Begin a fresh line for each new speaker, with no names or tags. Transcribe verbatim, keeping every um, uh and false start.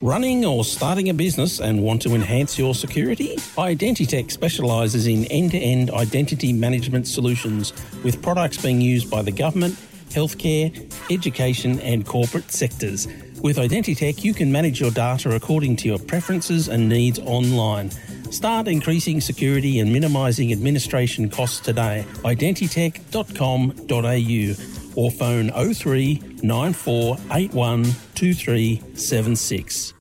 Running or starting a business and want to enhance your security? Identitech specialises in end-to-end identity management solutions with products being used by the government, healthcare, education and corporate sectors. With Identitech, you can manage your data according to your preferences and needs online. Start increasing security and minimising administration costs today. identitech dot com dot a u or phone oh three nine four eight one two three seven six.